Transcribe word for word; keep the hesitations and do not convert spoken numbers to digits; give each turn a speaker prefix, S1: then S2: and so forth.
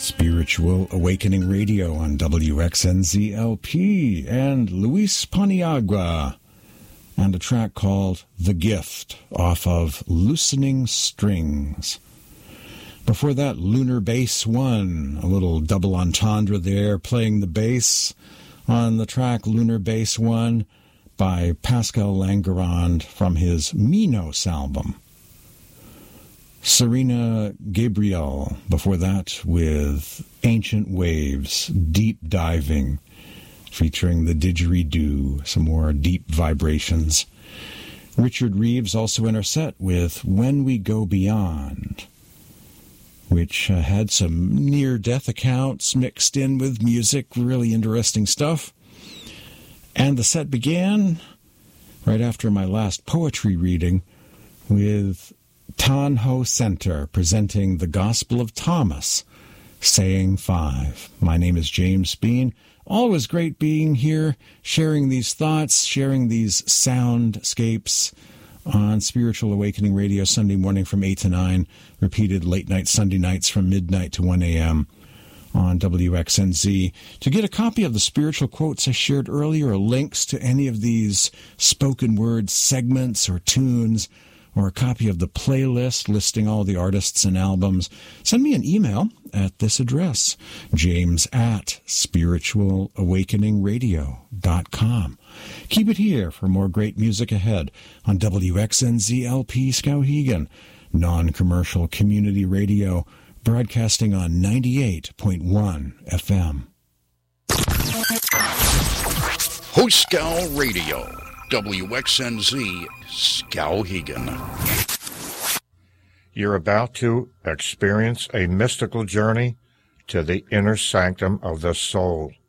S1: Spiritual Awakening Radio on W X N Z L P, and Luis Paniagua, and a track called The Gift off of Loosening Strings. Before that, Lunar Bass One, a little double entendre there, playing the bass on the track Lunar Bass One by Pascal Langerand from his Minos album. Serena Gabriel, before that, with Ancient Waves, Deep Diving, featuring the Didgeridoo, some more deep vibrations. Richard Reeves also in our set with When We Go Beyond, which uh, had some near-death accounts mixed in with music, really interesting stuff. And the set began right after my last poetry reading with Tan Ho Center presenting the Gospel of Thomas, saying five. My name is James Bean. Always great being here, sharing these thoughts, sharing these soundscapes on Spiritual Awakening Radio Sunday morning from eight to nine, repeated late night Sunday nights from midnight to one a.m. on W X N Z. To get a copy of the spiritual quotes I shared earlier, or links to any of these spoken word segments or tunes, or a copy of the playlist listing all the artists and albums, send me an email at this address, james at spiritual awakening radio dot com. Keep it here for more great music ahead on W X N Z L P Skowhegan, non-commercial community radio, broadcasting on ninety-eight point one F M.
S2: Hoscow Radio, W X N Z Skowhegan.
S3: You're about to experience a mystical journey to the inner sanctum of the soul.